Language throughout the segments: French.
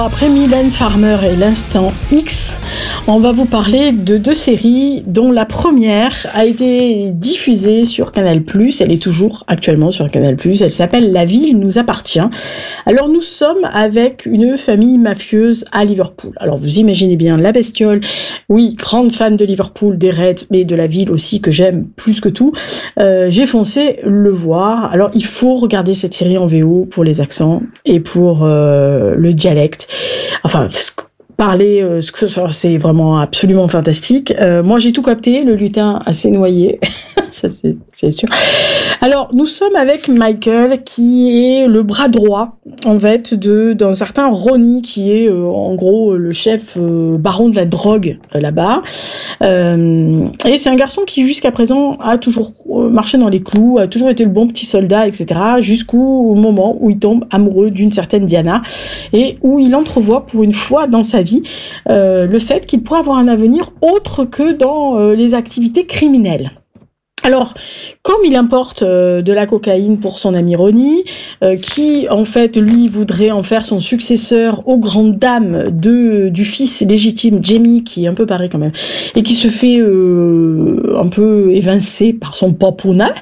Après Mylène Farmer et l'Instant X, on va vous parler de deux séries dont la première a été diffusée sur Canal+, elle est toujours actuellement sur Canal+, elle s'appelle La Ville nous appartient. Alors nous sommes avec une famille mafieuse à Liverpool. Alors vous imaginez bien la bestiole, oui, grande fan de Liverpool, des Reds, mais de la ville aussi que j'aime plus que tout. J'ai foncé le voir. Alors il faut regarder cette série en VO pour les accents et pour le dialecte. Enfin, parler, c'est vraiment absolument fantastique. Moi, j'ai tout capté, le lutin assez noyé, ça c'est sûr. Alors, nous sommes avec Michael, qui est le bras droit, en fait, d'un certain Ronnie, qui est en gros le chef baron de la drogue là-bas. Et c'est un garçon qui, jusqu'à présent, a toujours marché dans les clous, a toujours été le bon petit soldat, etc., jusqu'au moment où il tombe amoureux d'une certaine Diana, et où il entrevoit pour une fois dans sa vie le fait qu'il pourrait avoir un avenir autre que dans les activités criminelles. Alors, comme il importe de la cocaïne pour son ami Ronnie, qui en fait lui voudrait en faire son successeur aux grandes dames du fils légitime Jamie, qui est un peu pareil quand même, et qui se fait un peu évincer par son papouna,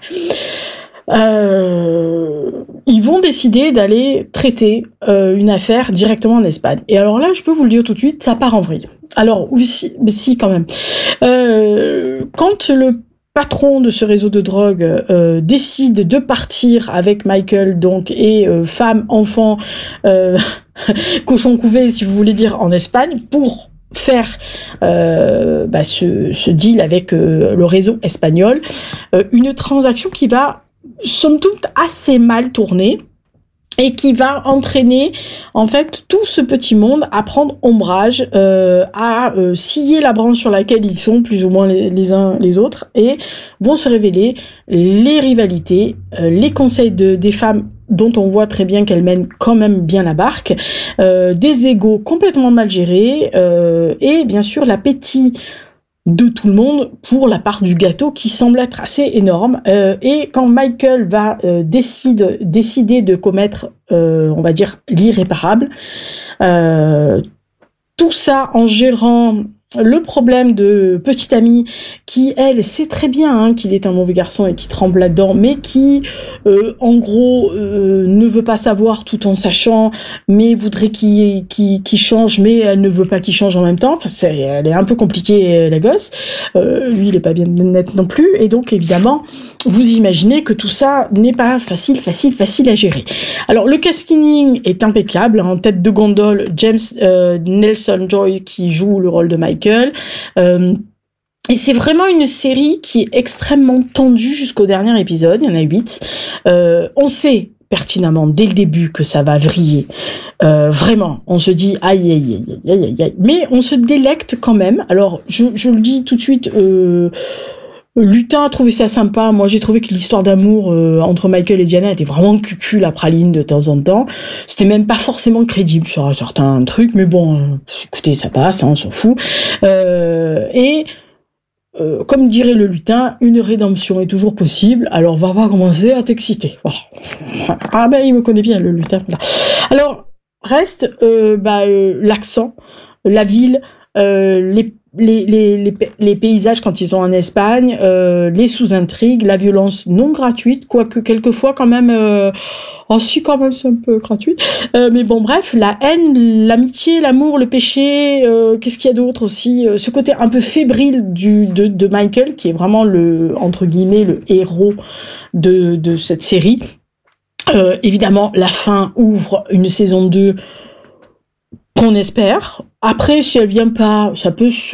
ils vont décider d'aller traiter une affaire directement en Espagne. Et alors là, je peux vous le dire tout de suite, ça part en vrille. Alors, oui, si quand même. Quand le patron de ce réseau de drogue décide de partir avec Michael, donc, et femme, enfant, cochon couvé, si vous voulez dire, en Espagne, pour faire ce deal avec le réseau espagnol, une transaction qui va somme toute assez mal tourner et qui va entraîner en fait tout ce petit monde à prendre ombrage, à scier la branche sur laquelle ils sont plus ou moins les uns les autres, et vont se révéler les rivalités, les conseils des femmes dont on voit très bien qu'elles mènent quand même bien la barque, des égos complètement mal gérés, et bien sûr l'appétit de tout le monde pour la part du gâteau qui semble être assez énorme, et quand Michael va décider de commettre on va dire l'irréparable, tout ça en gérant le problème de petite amie qui, elle, sait très bien qu'il est un mauvais garçon et qui tremble là-dedans, mais qui, en gros, ne veut pas savoir tout en sachant, mais voudrait qu'il change, mais elle ne veut pas qu'il change en même temps. Enfin, elle est un peu compliquée, la gosse. Lui, il est pas bien net non plus. Et donc, évidemment, vous imaginez que tout ça n'est pas facile à gérer. Alors, le casting est impeccable. En tête de gondole, James Nelson Joy qui joue le rôle de Michael. Et c'est vraiment une série qui est extrêmement tendue jusqu'au dernier épisode. Il y en a 8. On sait pertinemment dès le début que ça va vriller. Vraiment, on se dit aïe. Mais on se délecte quand même. Alors, je le dis tout de suite. Lutin a trouvé ça sympa. Moi, j'ai trouvé que l'histoire d'amour entre Michael et Diana était vraiment cucul à praline de temps en temps. C'était même pas forcément crédible sur certains trucs, mais bon, écoutez, ça passe, on s'en fout. Comme dirait le lutin, une rédemption est toujours possible, alors va pas commencer à t'exciter. Voilà. Ah ben, il me connaît bien, le lutin. Voilà. Alors, reste l'accent, la ville, les paysages quand ils sont en Espagne, les sous-intrigues, la violence non gratuite, quoique quelquefois quand même quand même c'est un peu gratuit, mais bon bref, la haine, l'amitié, l'amour, le péché, qu'est-ce qu'il y a d'autre aussi, ce côté un peu fébrile de Michael, qui est vraiment le, entre guillemets, le héros de cette série. Évidemment, la fin ouvre une saison 2 qu'on espère. Après, si elle vient pas, ça peut se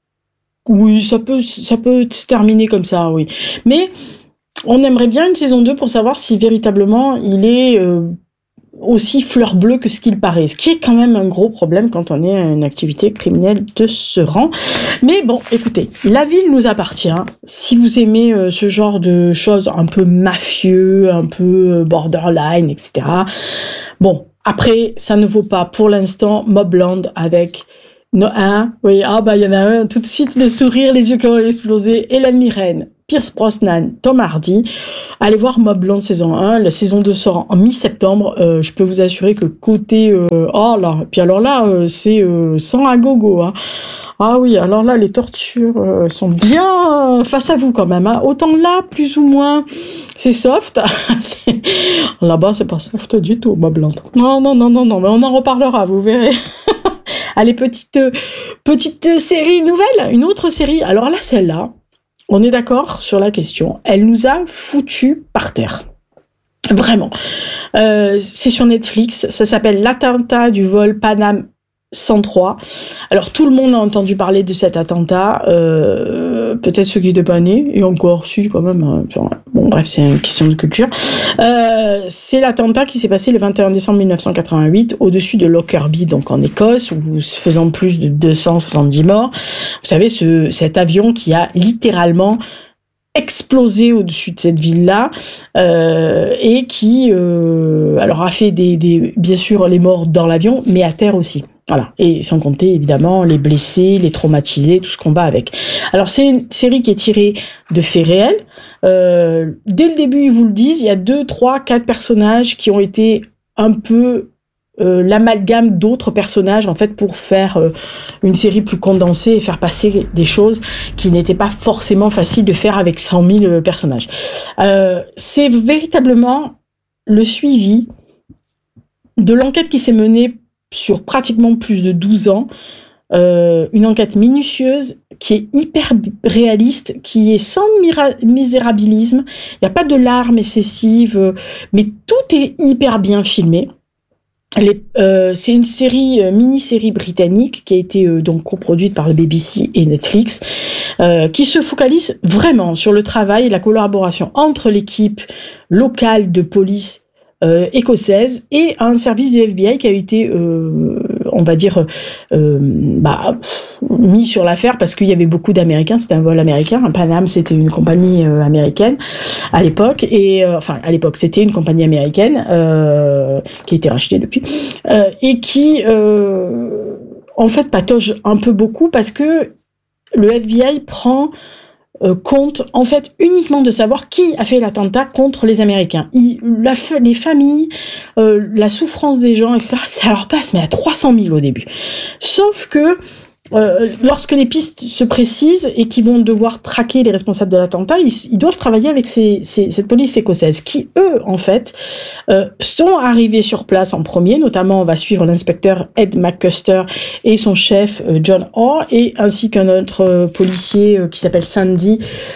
terminer comme ça, oui. Mais on aimerait bien une saison 2 pour savoir si véritablement il est aussi fleur bleue que ce qu'il paraît. Ce qui est quand même un gros problème quand on est à une activité criminelle de ce rang. Mais bon, écoutez, La Ville nous appartient. Si vous aimez ce genre de choses un peu mafieux, un peu borderline, etc. Bon, après, ça ne vaut pas pour l'instant Mobland avec il y en a un, tout de suite le sourire, les yeux qui ont explosé, et l'ennemi reine. Pierce Brosnan, Tom Hardy. Allez voir Mobland saison 1, la saison 2 sort en mi-septembre. Je peux vous assurer que côté puis alors là c'est sang à gogo, hein. Ah oui, alors là les tortures sont bien face à vous quand même, hein. Autant là plus ou moins c'est soft. Là-bas c'est pas soft du tout, Mobland. Non, mais on en reparlera, vous verrez. Allez, petite série nouvelle, une autre série. Alors là, celle-là, on est d'accord sur la question. Elle nous a foutu par terre. Vraiment. C'est sur Netflix. Ça s'appelle L'attentat du vol Panam 103. Alors tout le monde a entendu parler de cet attentat, peut-être ceux qui n'étaient pas nés, et encore si quand même, bon bref, c'est une question de culture. C'est l'attentat qui s'est passé le 21 décembre 1988 au-dessus de Lockerbie, donc en Écosse, où faisant plus de 270 morts. Vous savez, cet avion qui a littéralement explosé au-dessus de cette ville-là, et qui alors a fait bien sûr les morts dans l'avion, mais à terre aussi. Voilà, et sans compter évidemment les blessés, les traumatisés, tout ce qu'on va avec. Alors c'est une série qui est tirée de faits réels. Dès le début, ils vous le disent, il y a 2, 3, 4 personnages qui ont été un peu l'amalgame d'autres personnages en fait pour faire une série plus condensée et faire passer des choses qui n'étaient pas forcément faciles de faire avec 100 000 personnages. C'est véritablement le suivi de l'enquête qui s'est menée sur pratiquement plus de 12 ans, une enquête minutieuse qui est hyper réaliste, qui est sans misérabilisme, il n'y a pas de larmes excessives, mais tout est hyper bien filmé. C'est une mini-série britannique qui a été donc coproduite par le BBC et Netflix, qui se focalise vraiment sur le travail et la collaboration entre l'équipe locale de police écossaise et un service du FBI qui a été on va dire mis sur l'affaire parce qu'il y avait beaucoup d'Américains, c'était un vol américain, Pan Am c'était une compagnie américaine à l'époque, et à l'époque c'était une compagnie américaine qui a été rachetée depuis, et qui en fait patauge un peu beaucoup parce que le FBI prend compte en fait uniquement de savoir qui a fait l'attentat contre les Américains. Les familles, la souffrance des gens, etc. Ça leur passe mais à 300 000 au début. Sauf que lorsque les pistes se précisent et qu'ils vont devoir traquer les responsables de l'attentat, ils doivent travailler avec cette police écossaise qui, eux, en fait, sont arrivés sur place en premier. Notamment, on va suivre l'inspecteur Ed McCusker et son chef John Orr, et ainsi qu'un autre policier qui s'appelle Sandy,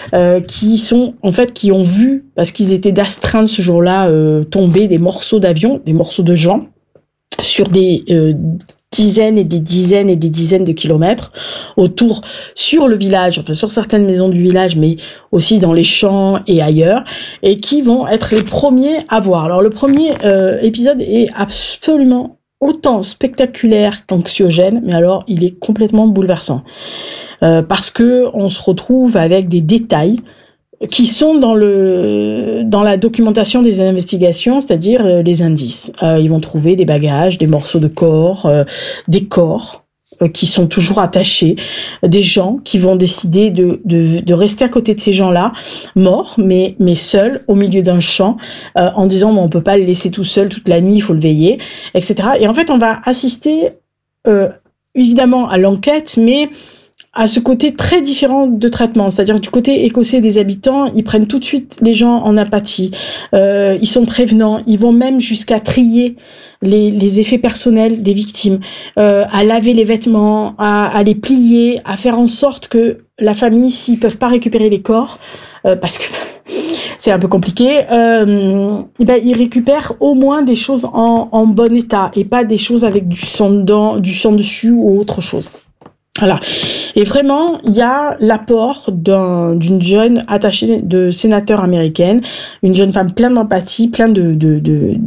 qui ont vu, parce qu'ils étaient d'astreinte ce jour-là, tomber des morceaux d'avion, des morceaux de gens sur des dizaines et des dizaines et des dizaines de kilomètres autour, sur le village, enfin sur certaines maisons du village, mais aussi dans les champs et ailleurs, et qui vont être les premiers à voir. Alors le premier épisode est absolument autant spectaculaire qu'anxiogène, mais alors il est complètement bouleversant, parce que on se retrouve avec des détails qui sont dans la documentation des investigations, c'est-à-dire les indices. Ils vont trouver des bagages, des morceaux de corps, des corps qui sont toujours attachés, des gens qui vont décider de rester à côté de ces gens-là, morts, mais seuls, au milieu d'un champ, en disant on peut pas le laisser tout seul toute la nuit, il faut le veiller, etc. Et en fait, on va assister évidemment à l'enquête, mais à ce côté très différent de traitement, c'est-à-dire du côté écossais des habitants, ils prennent tout de suite les gens en apathie, ils sont prévenants, ils vont même jusqu'à trier les effets personnels des victimes, à laver les vêtements, à les plier, à faire en sorte que la famille, s'ils peuvent pas récupérer les corps, parce que c'est un peu compliqué, ils récupèrent au moins des choses en bon état et pas des choses avec du sang dedans, du sang dessus ou autre chose. Voilà. Et vraiment, il y a l'apport d'une jeune attachée de sénateur américaine, une jeune femme pleine d'empathie, pleine de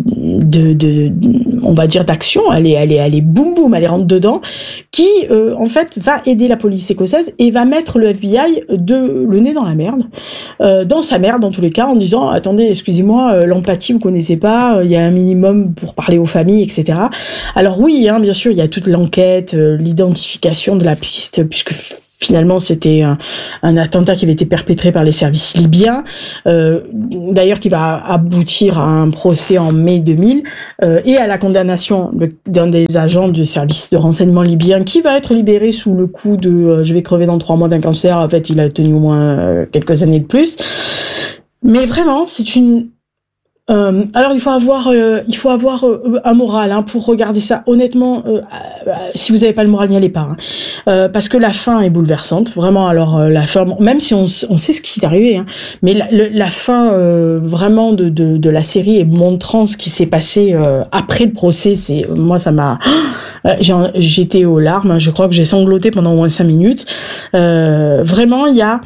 on va dire d'action. Elle est boum boum, elle est rentre dedans, qui en fait va aider la police écossaise et va mettre le FBI le nez dans la merde, dans sa merde en tous les cas, en disant attendez, excusez-moi, l'empathie vous connaissez pas, il y a un minimum pour parler aux familles, etc. Alors oui, bien sûr, il y a toute l'enquête, l'identification de la piste, puisque finalement, c'était un attentat qui avait été perpétré par les services libyens, d'ailleurs qui va aboutir à un procès en mai 2000, et à la condamnation d'un des agents du service de renseignement libyen qui va être libéré sous le coup de je vais crever dans 3 mois d'un cancer. En fait, il a tenu au moins quelques années de plus. Mais vraiment, c'est une... alors il faut avoir un moral pour regarder ça. Honnêtement, si vous avez pas le moral, n'y allez pas, parce que la fin est bouleversante. Vraiment, alors la fin, même si on sait ce qui est arrivé, mais la fin vraiment de la série et montrant ce qui s'est passé après le procès, moi ça m'a, j'étais aux larmes. Je crois que j'ai sangloté pendant au moins 5 minutes. Vraiment, il y a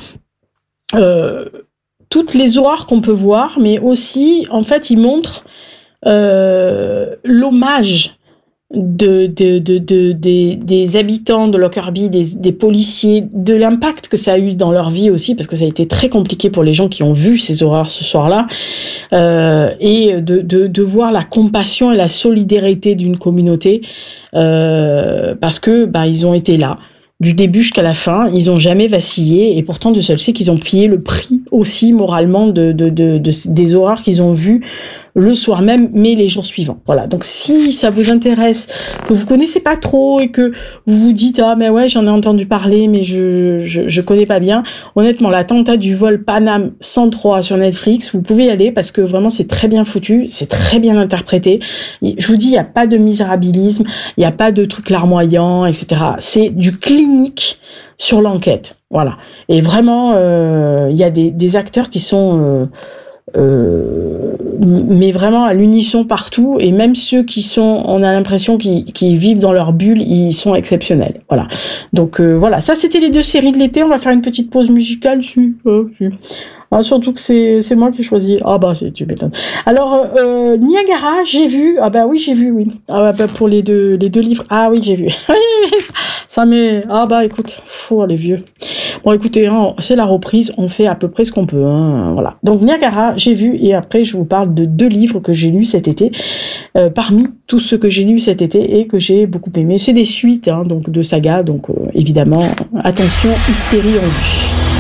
toutes les horreurs qu'on peut voir, mais aussi, en fait, il montre l'hommage des habitants de Lockerbie, des policiers, de l'impact que ça a eu dans leur vie aussi, parce que ça a été très compliqué pour les gens qui ont vu ces horreurs ce soir-là, et de voir la compassion et la solidarité d'une communauté, parce que ils ont été là. Du début jusqu'à la fin, ils ont jamais vacillé, et pourtant Dieu seul sait qu'ils ont payé le prix aussi moralement des horreurs qu'ils ont vues le soir même, mais les jours suivants. Voilà. Donc si ça vous intéresse, que vous connaissez pas trop et que vous vous dites mais ouais, j'en ai entendu parler, mais je connais pas bien. Honnêtement, l'attentat du vol Paname 103 sur Netflix, vous pouvez y aller parce que vraiment c'est très bien foutu, c'est très bien interprété. Je vous dis, il y a pas de misérabilisme, il y a pas de trucs larmoyants, etc. C'est du clinique sur l'enquête. Voilà. Et vraiment, il y a des acteurs qui sont mais vraiment à l'unisson partout, et même ceux qui sont, on a l'impression qu'ils vivent dans leur bulle, ils sont exceptionnels. Voilà. Donc voilà, ça c'était les 2 séries de l'été. On va faire une petite pause musicale. Surtout que c'est moi qui ai choisi. Tu m'étonnes. Alors Niagara, j'ai vu. Oui, j'ai vu, oui. Pour les deux livres. Oui, j'ai vu. Ça m'est... écoute, les vieux. Bon, écoutez, c'est la reprise, on fait à peu près ce qu'on peut, voilà. Donc Niagara, j'ai vu, et après je vous parle de 2 livres que j'ai lus cet été, parmi tous ceux que j'ai lus cet été et que j'ai beaucoup aimé. C'est des suites, donc de sagas, donc évidemment, attention, hystérie en vue.